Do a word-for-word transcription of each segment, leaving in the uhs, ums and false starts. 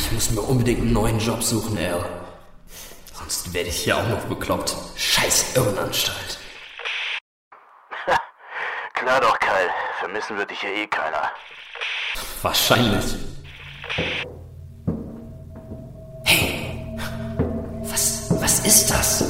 Ich muss mir unbedingt einen neuen Job suchen, Al. Sonst werde ich hier auch noch bekloppt. Scheiß Irrenanstalt. Klar doch, Kyle. Vermissen wird dich hier eh keiner. Wahrscheinlich. Hey, was, was ist das?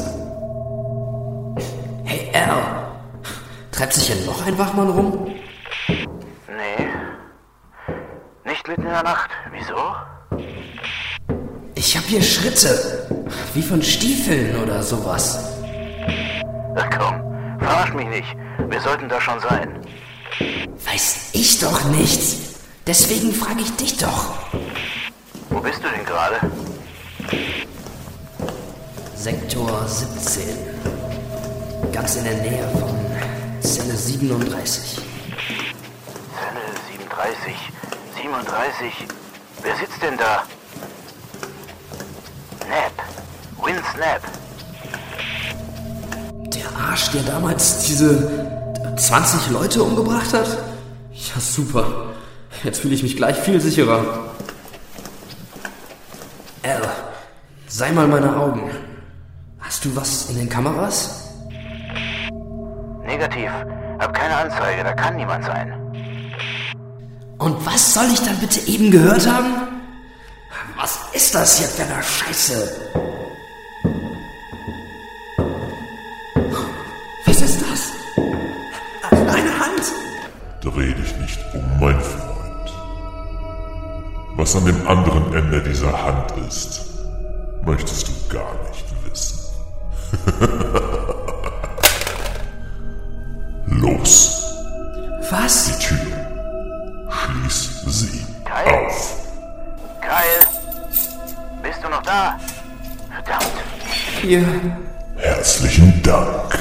Hey, Al. Treibt sich hier noch ein Wachmann rum? Nee. Nicht mitten in der Nacht. Wieso? Ich hab hier Schritte. Wie von Stiefeln oder sowas. Ach komm, verarsch mich nicht. Wir sollten da schon sein. Weiß ich doch nicht. Deswegen frage ich dich doch. Wo bist du denn gerade? Sektor siebzehn. Ganz in der Nähe von Zelle siebenunddreißig. Zelle siebenunddreißig. siebenunddreißig. Wer sitzt denn da? Knapp. Win Snap. Der Arsch, der damals diese zwanzig Leute umgebracht hat? Ja, super. Jetzt fühle ich mich gleich viel sicherer. Al, sei mal meine Augen. Hast du was in den Kameras? Negativ. Hab keine Anzeige, da kann niemand sein. Und was soll ich dann bitte eben gehört haben? Was ist das hier für eine Scheiße? Was ist das? Eine Hand! Dreh dich nicht um, mein Freund. Was an dem anderen Ende dieser Hand ist, möchtest du gar nicht wissen. Los. Was? Die Tür. Schließ sie Kyle? auf. Kyle? Bist du noch da? Verdammt. Hier. Herzlichen Dank.